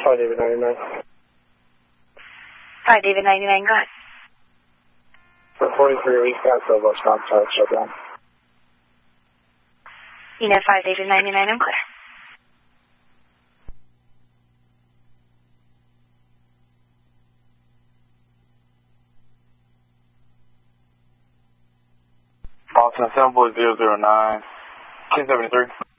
5 David 99. 5 David 99, go ahead. For 43 weeks, got so much non-stop shutdown. You know 5 David 99, I'm clear. Austin, 74009, 1073.